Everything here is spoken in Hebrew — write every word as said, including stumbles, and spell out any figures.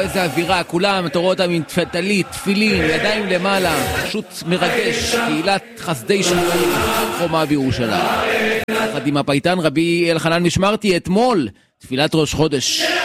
איזה אווירה, כולם, אתה רואה אותם עם תפתלית, תפילין, ידיים למעלה, פשוט מרגש, קהילת חסדי שחרית, חומה בירושלים. יחד עם הפייטן רבי אלחנן משמרתי, אתמול, תפילת ראש חודש.